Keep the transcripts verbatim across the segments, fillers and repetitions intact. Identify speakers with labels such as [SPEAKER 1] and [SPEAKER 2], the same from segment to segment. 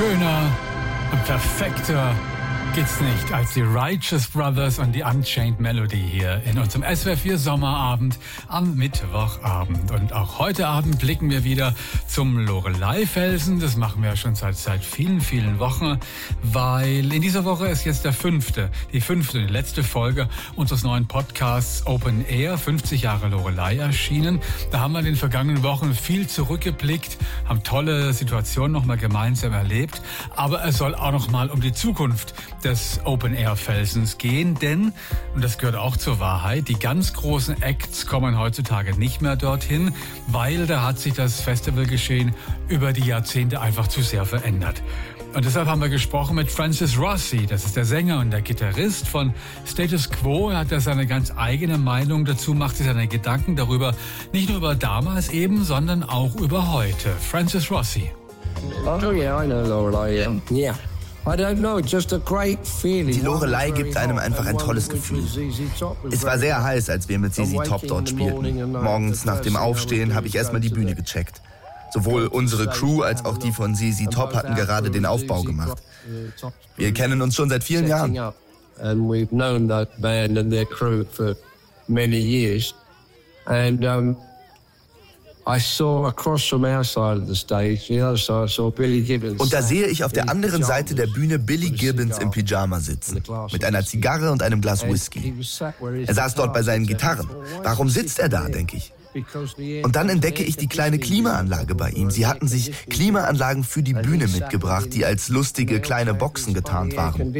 [SPEAKER 1] Schöner und perfekter geht's nicht als die Righteous Brothers und die Unchained Melody hier in unserem S W R vier Sommerabend am Mittwochabend. Und auch heute Abend blicken wir wieder zum Loreley-Felsen. Das machen wir ja schon seit, seit vielen, vielen Wochen, weil in dieser Woche ist jetzt der fünfte, die fünfte, die letzte Folge unseres neuen Podcasts Open Air, fünfzig Jahre Loreley erschienen. Da haben wir in den vergangenen Wochen viel zurückgeblickt, haben tolle Situationen nochmal gemeinsam erlebt, aber es soll auch nochmal um die Zukunft des Open-Air-Felsens gehen, denn, und das gehört auch zur Wahrheit, die ganz großen Acts kommen heutzutage nicht mehr dorthin, weil da hat sich das Festivalgeschehen über die Jahrzehnte einfach zu sehr verändert. Und deshalb haben wir gesprochen mit Francis Rossi, das ist der Sänger und der Gitarrist von Status Quo. Er hat da seine ganz eigene Meinung dazu, macht sich seine Gedanken darüber, nicht nur über damals eben, sondern auch über heute. Francis Rossi.
[SPEAKER 2] Oh yeah, I know Loreley. Um, yeah. I don't know, just a great feeling.
[SPEAKER 3] Die Loreley gibt einem einfach ein tolles Gefühl. Es war sehr heiß, als wir mit Z Z Top dort spielten. Morgens nach dem Aufstehen habe ich erstmal die Bühne gecheckt. Sowohl unsere Crew als auch die von Z Z Top hatten gerade den Aufbau gemacht. Wir kennen uns schon seit vielen Jahren.
[SPEAKER 2] And we've known that band and their crew for many years. And um I saw across from our side of the stage, the other side, I saw Billy Gibbons.
[SPEAKER 3] Und da sehe ich auf der anderen Seite der Bühne Billy Gibbons im Pyjama sitzen, mit einer Zigarre und einem Glas Whisky. Er saß dort bei seinen Gitarren. Warum sitzt er da, denke ich. Und dann entdecke ich die kleine Klimaanlage bei ihm. Sie hatten sich Klimaanlagen für die Bühne mitgebracht, die als lustige kleine Boxen getarnt waren.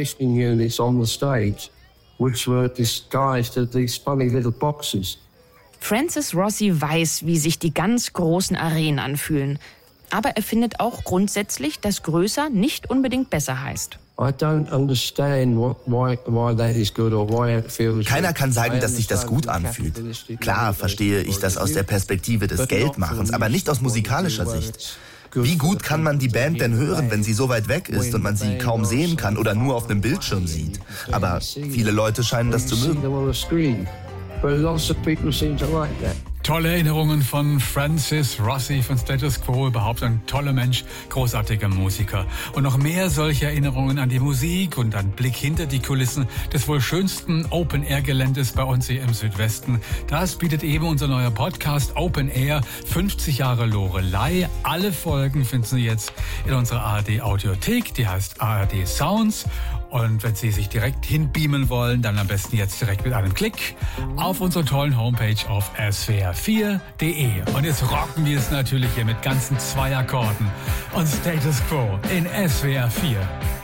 [SPEAKER 4] Francis Rossi weiß, wie sich die ganz großen Arenen anfühlen. Aber er findet auch grundsätzlich, dass größer nicht unbedingt besser heißt.
[SPEAKER 3] Keiner kann sagen, dass sich das gut anfühlt. Klar verstehe ich das aus der Perspektive des Geldmachens, aber nicht aus musikalischer Sicht. Wie gut kann man die Band denn hören, wenn sie so weit weg ist und man sie kaum sehen kann oder nur auf einem Bildschirm sieht? Aber viele Leute scheinen das zu mögen.
[SPEAKER 2] But lots of people seem to like that.
[SPEAKER 1] Tolle Erinnerungen von Francis Rossi von Status Quo, überhaupt ein toller Mensch, großartiger Musiker. Und noch mehr solche Erinnerungen an die Musik und an Blick hinter die Kulissen des wohl schönsten Open-Air-Geländes bei uns hier im Südwesten. Das bietet eben unser neuer Podcast Open Air, fünfzig Jahre Loreley. Alle Folgen finden Sie jetzt in unserer A R D-Audiothek, die heißt A R D Sounds. Und wenn Sie sich direkt hinbeamen wollen, dann am besten jetzt direkt mit einem Klick auf unserer tollen Homepage auf S W R vier Punkt de. Und jetzt rocken wir es natürlich hier mit ganzen zwei Akkorden und Status Quo in S W R vier.